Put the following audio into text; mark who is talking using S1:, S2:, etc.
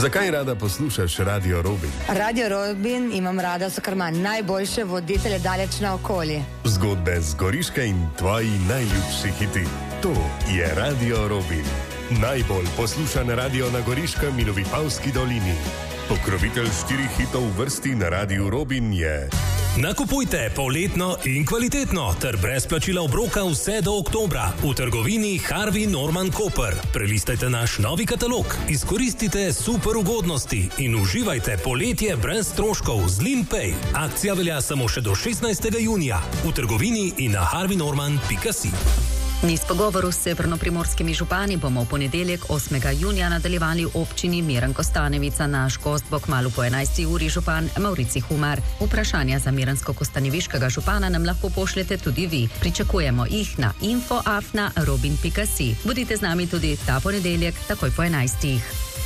S1: Zakaj rada poslušaš Radio Robin?
S2: Radio Robin imam rada, so ker ima najboljše voditelje daleč naokoli.
S1: Zgodbe z Goriške in tvoji najljubši hiti. To je Radio Robin. Najbolj poslušan radio na Goriškem in v Vipavski dolini. Pokrovitelj 4 hitov v vrsti na Radiu Robin je...
S3: Nakupujte poletno in kvalitetno ter brez plačila obroka vse do oktobra v trgovini Harvey Norman Koper. Prelistajte naš novi katalog, izkoristite super ugodnosti in uživajte poletje brez stroškov z LinPay. Akcija velja samo še do 16. junija v trgovini in na harveynorman.si.
S4: Niz pogovorov s severnoprimorskimi župani bomo v ponedeljek 8. junija nadaljevali v občini Miran Kostanevica. Naš gost bo kmalu po 11. uri župan Maurici Humar. Vprašanja za miransko-kostaneviškega župana nam lahko pošljete tudi vi. Pričakujemo jih na info@robin.si. Bodite z nami tudi ta ponedeljek, takoj po 11.